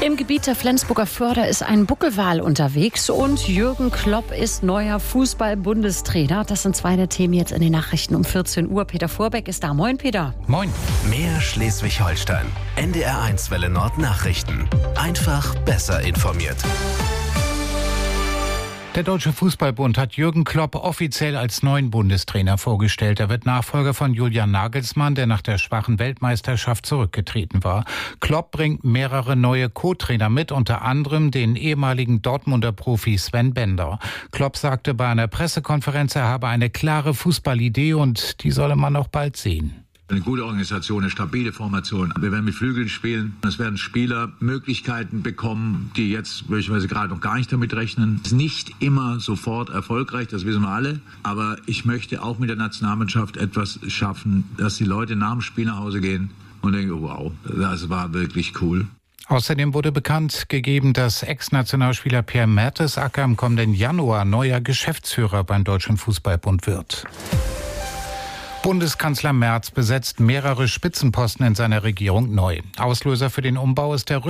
Im Gebiet der Flensburger Förde ist ein Buckelwal unterwegs und Jürgen Klopp ist neuer Fußball-Bundestrainer. Das sind zwei der Themen jetzt in den Nachrichten um 14 Uhr. Peter Vorbeck ist da. Moin, Peter. Moin. Mehr Schleswig-Holstein. NDR1 Welle Nord Nachrichten. Einfach besser informiert. Der Deutsche Fußballbund hat Jürgen Klopp offiziell als neuen Bundestrainer vorgestellt. Er wird Nachfolger von Julian Nagelsmann, der nach der schwachen Weltmeisterschaft zurückgetreten war. Klopp bringt mehrere neue Co-Trainer mit, unter anderem den ehemaligen Dortmunder Profi Sven Bender. Klopp sagte bei einer Pressekonferenz, er habe eine klare Fußballidee und die solle man auch bald sehen. Eine gute Organisation, eine stabile Formation. Wir werden mit Flügeln spielen. Es werden Spieler Möglichkeiten bekommen, die jetzt möglicherweise gerade noch gar nicht damit rechnen. Es ist nicht immer sofort erfolgreich, das wissen wir alle. Aber ich möchte auch mit der Nationalmannschaft etwas schaffen, dass die Leute nach dem Spiel nach Hause gehen und denken, wow, das war wirklich cool. Außerdem wurde bekannt gegeben, dass Ex-Nationalspieler Pierre Mertesacker im kommenden Januar neuer Geschäftsführer beim Deutschen Fußballbund wird. Bundeskanzler Merz besetzt mehrere Spitzenposten in seiner Regierung neu. Auslöser für den Umbau ist der